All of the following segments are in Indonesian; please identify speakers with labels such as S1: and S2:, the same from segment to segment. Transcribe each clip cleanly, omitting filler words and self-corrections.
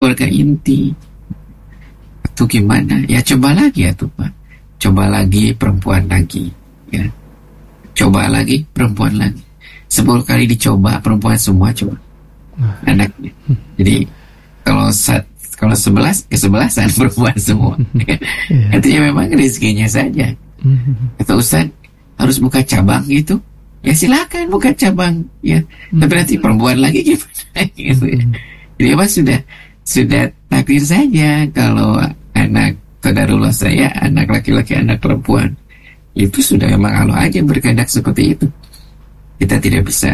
S1: keluarga inti. Itu gimana? Ya coba lagi ya tuh Pak. Coba lagi perempuan lagi. Ya. Coba lagi perempuan lagi. 10 kali dicoba perempuan semua coba. Anaknya. Jadi kalau 11 kesebelasan perempuan semua. Artinya memang rezekinya saja. Atau Ustaz harus buka cabang gitu. Ya silakan buka cabang. Ya. Tapi nanti perempuan lagi gimana? Gitu. Jadi apa sudah takdir saja kalau anak qadarullah saya anak laki-laki anak perempuan itu sudah memang Allah aja berkehendak seperti itu. Kita tidak bisa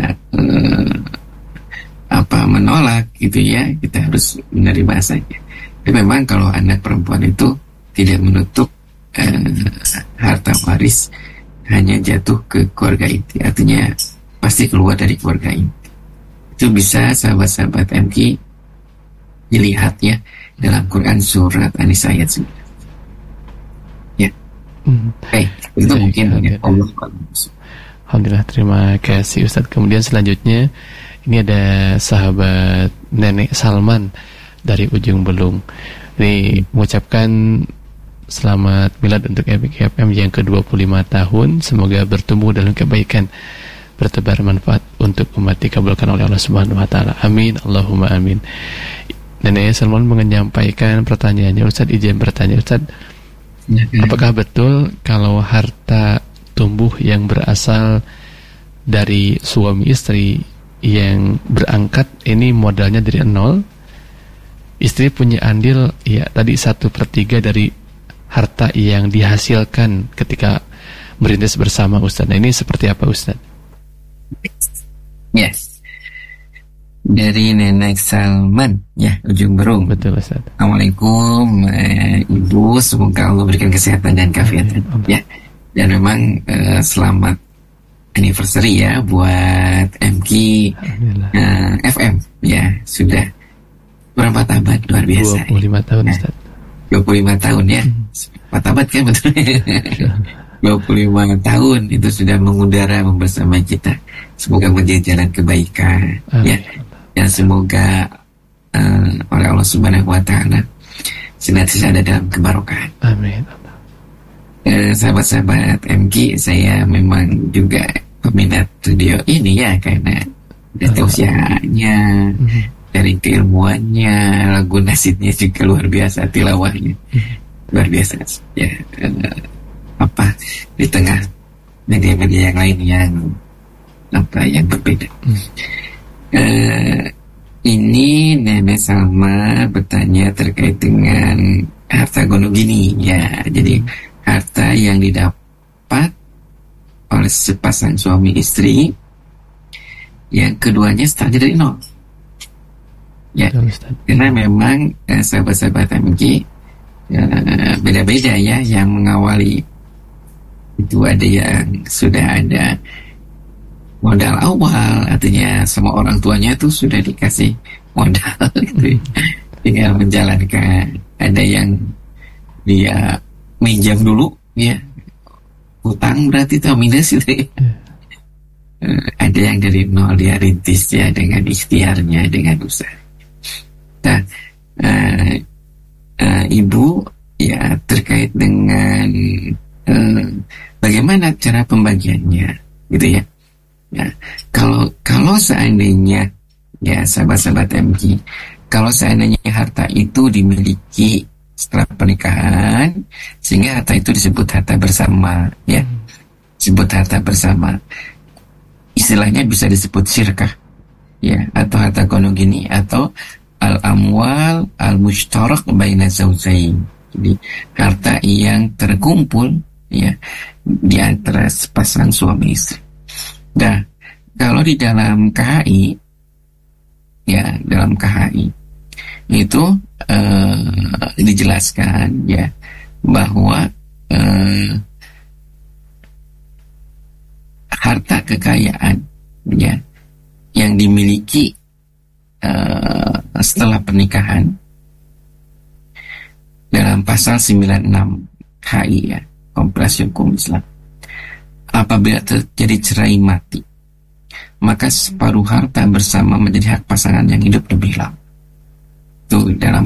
S1: menolak gitu ya. Kita harus menerima saja. Tapi memang kalau anak perempuan itu tidak menutup harta waris hanya jatuh ke keluarga inti. Artinya pasti keluar dari keluarga inti. Itu bisa sahabat-sahabat MK dilihat ya dalam Quran surat An-Nisa ayat 9. Ya. Itu mungkin ya.
S2: Alhamdulillah, terima kasih Ustadz. Kemudian selanjutnya ini ada sahabat Nenek Salman dari Ujung Belung. Ini mengucapkan selamat milad untuk MKFM yang ke-25 tahun. Semoga bertumbuh dalam kebaikan, bertebar manfaat untuk umat, dikabulkan oleh Allah Subhanahu wa taala. Amin, Allahumma amin. Nenek Salman menyampaikan pertanyaannya, Ustaz, izin bertanya Ustaz. Apakah betul kalau harta tumbuh yang berasal dari suami istri yang berangkat ini modalnya dari nol, istri punya andil ya tadi 1/3 dari harta yang dihasilkan ketika merintis bersama, Ustaz? Nah, ini seperti apa, Ustaz?
S1: Yes. Dari Nenek Salman ya, Ujung Berung.
S2: Betul, Ustaz.
S1: Assalamualaikum Ibu, semoga Allah berikan kesehatan dan keafiatan ya. Dan memang selamat anniversary ya buat MK FM ya, sudah berapa abad, luar biasa.
S2: 25 tahun ya. Ustaz.
S1: 25 tahun ya. 4 abad kan betul. 25 tahun itu sudah mengudara bersama kita. Semoga menjadi jalan kebaikan ya. Dan semoga oleh Allah Subhanahu wa taala senantiasa ada dalam kebarokahan.
S2: Amin.
S1: Sahabat-sahabat MK, saya memang juga peminat studio ini ya, karena dari tausiahnya, dari keilmuannya, lagu nasidnya juga luar biasa, tilawahnya luar biasa ya. Di tengah media-media yang lain yang berbeda. Ini Nenek Salma bertanya terkait dengan harta gonogini ya. Jadi harta yang didapat oleh sepasang suami istri yang keduanya startnya dari nol ya. Karena memang sahabat-sahabat MG beda-beda ya yang mengawali. Itu ada yang sudah ada modal awal, artinya semua orang tuanya tuh sudah dikasih modal gitu, tinggal menjalankan. Ada yang dia minjam dulu ya, hutang berarti itu minus gitu ya. Ada yang dari nol dia rintis ya dengan ikhtiarnya, dengan usaha. Nah, Ibu ya terkait dengan bagaimana cara pembagiannya gitu ya. Ya, kalau seandainya ya sahabat-sahabat MG, kalau seandainya harta itu dimiliki setelah pernikahan, sehingga harta itu disebut harta bersama ya, disebut harta bersama, istilahnya bisa disebut syirkah ya, atau harta gonogini, atau al-amwal al-mushtarak baina zawjain. Jadi harta yang terkumpul ya di antara sepasang suami istri. Nah, kalau di dalam KHI ya, dalam KHI itu dijelaskan ya bahwa harta kekayaan ya yang dimiliki setelah pernikahan dalam pasal 96 KHI ya, Kompilasi Hukum Islam, apabila terjadi cerai mati, maka separuh harta bersama menjadi hak pasangan yang hidup lebih lama. Itu dalam